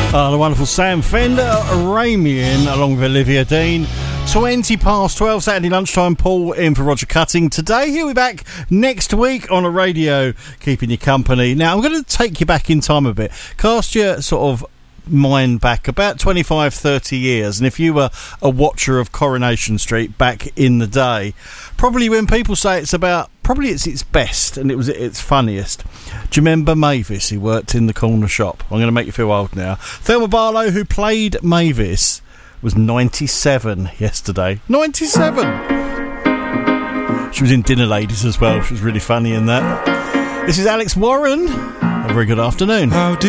The wonderful Sam Fender, Ramian, along with Olivia Dean. 12 Saturday lunchtime. Paul in for Roger Cutting today. He'll be back next week on a radio, keeping you company. Now, I'm going to take you back in time a bit. Cast your sort of mind back about 25, 30 years, and if you were a watcher of Coronation Street back in the day, probably when people say it's its best and it was its funniest. Do you remember Mavis, who worked in the corner shop? I'm going to make you feel old now. Thelma Barlow, who played Mavis, was 97 yesterday. 97! She was in Dinner Ladies as well. She was really funny in that. This is Alex Warren. A very good afternoon.